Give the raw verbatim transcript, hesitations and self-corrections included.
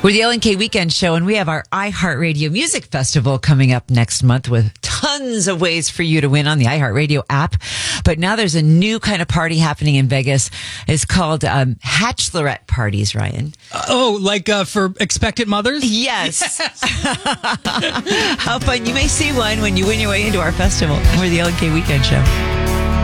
We're the L and K Weekend Show, and we have our iHeartRadio Music Festival coming up next month with tons of ways for you to win on the iHeartRadio app. But now there's a new kind of party happening in Vegas. It's called um, Hatchlorette parties, Ryan. Uh, oh, like uh, for expectant mothers? Yes. yes. How fun. You may see one when you win your way into our festival. We're the L and K Weekend Show.